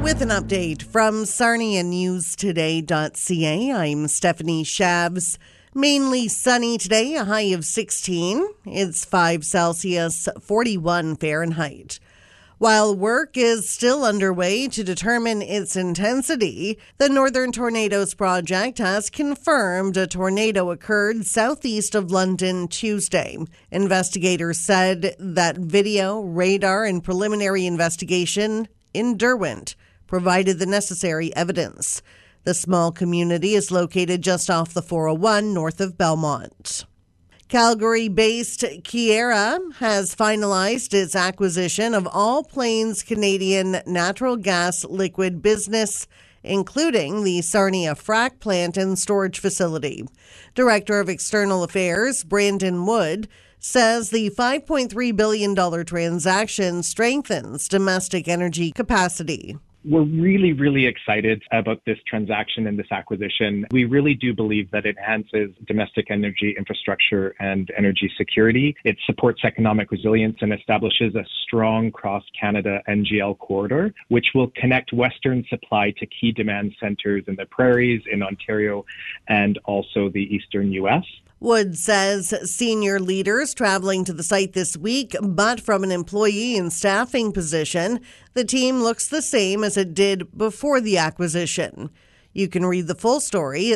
With an update from SarniaNewsToday.ca, I'm Stephanie Shavs. Mainly sunny today, a high of 16. It's 5 Celsius, 41 Fahrenheit. While work is still underway to determine its intensity, the Northern Tornadoes Project has confirmed a tornado occurred southeast of London Tuesday. Investigators said that video, radar, and preliminary investigation in Derwent provided the necessary evidence. The small community is located just off the 401 north of Belmont. Calgary-based Keyera has finalized its acquisition of all Plains Canadian natural gas liquid business, including the Sarnia frac plant and storage facility. Director of External Affairs, Brandon Wood, says the $5.3 billion transaction strengthens domestic energy capacity. We're really, really excited about this transaction and this acquisition. We really do believe that it enhances domestic energy infrastructure and energy security. It supports economic resilience and establishes a strong cross-Canada NGL corridor, which will connect Western supply to key demand centers in the prairies, in Ontario, and also the Eastern U.S. Wood says senior leaders traveling to the site this week, but from an employee and staffing position, the team looks the same as it did before the acquisition. You can read the full story at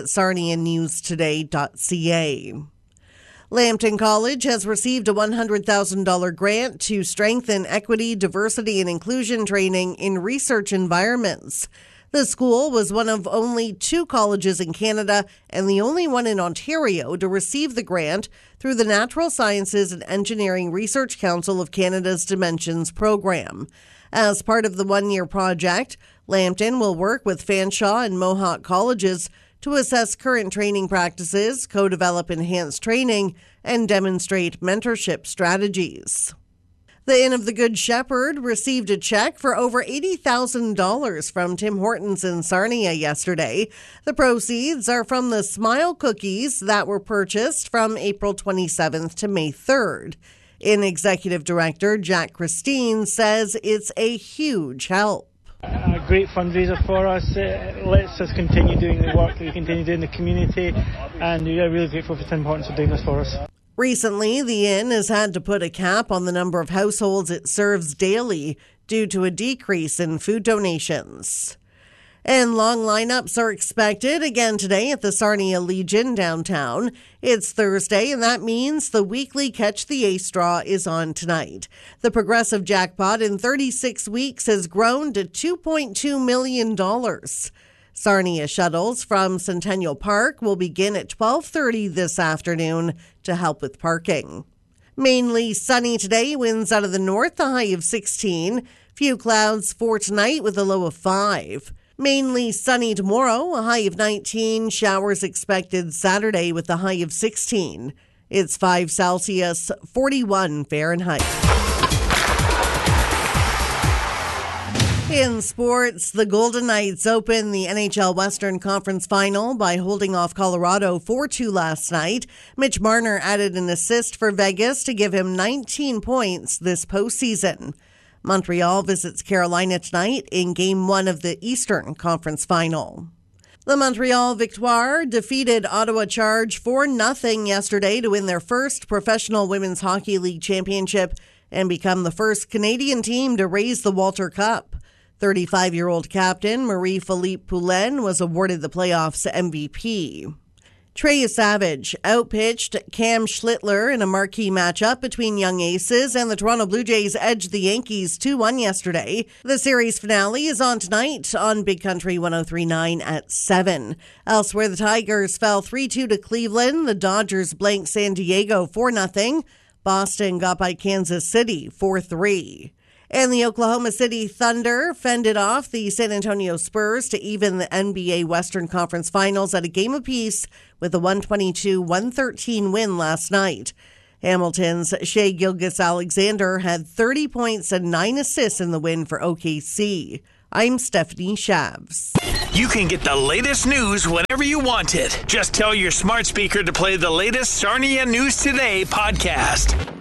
SarniaNewsToday.ca. Lambton College has received a $100,000 grant to strengthen equity, diversity, and inclusion training in research environments. The school was one of only 2 colleges in Canada and the only one in Ontario to receive the grant through the Natural Sciences and Engineering Research Council of Canada's Dimensions program. As part of the one-year project, Lambton will work with Fanshawe and Mohawk colleges to assess current training practices, co-develop enhanced training, and demonstrate mentorship strategies. The Inn of the Good Shepherd received a check for over $80,000 from Tim Hortons in Sarnia yesterday. The proceeds are from the Smile cookies that were purchased from April 27th to May 3rd. Inn Executive Director Jack Christine says it's a huge help. A great fundraiser for us. It lets us continue doing the work that we continue doing in the community, and we are really grateful for Tim Hortons for doing this for us. Recently, the inn has had to put a cap on the number of households it serves daily due to a decrease in food donations. And long lineups are expected again today at the Sarnia Legion downtown. It's Thursday, and that means the weekly Catch the Ace draw is on tonight. The progressive jackpot in 36 weeks has grown to $2.2 million. Sarnia shuttles from Centennial Park will begin at 12:30 this afternoon to help with parking. Mainly sunny today, winds out of the north, a high of 16. Few clouds for tonight with a low of 5. Mainly sunny tomorrow, a high of 19. Showers expected Saturday with a high of 16. It's 5 Celsius, 41 Fahrenheit. In sports, the Golden Knights opened the NHL Western Conference Final by holding off Colorado 4-2 last night. Mitch Marner added an assist for Vegas to give him 19 points this postseason. Montreal visits Carolina tonight in Game 1 of the Eastern Conference Final. The Montreal Victoire defeated Ottawa Charge 4-0 yesterday to win their first professional Women's Hockey League championship and become the first Canadian team to raise the Walter Cup. 35-year-old captain Marie-Philippe Poulin was awarded the playoffs MVP. Trey Savage outpitched Cam Schlittler in a marquee matchup between young aces, and the Toronto Blue Jays edged the Yankees 2-1 yesterday. The series finale is on tonight on Big Country 103.9 at 7. Elsewhere, the Tigers fell 3-2 to Cleveland. The Dodgers blanked San Diego 4-0. Boston got by Kansas City 4-3. And the Oklahoma City Thunder fended off the San Antonio Spurs to even the NBA Western Conference Finals at a game apiece with a 122-113 win last night. Hamilton's Shai Gilgeous-Alexander had 30 points and 9 assists in the win for OKC. I'm Stephanie Shavs. You can get the latest news whenever you want it. Just tell your smart speaker to play the latest Sarnia News Today podcast.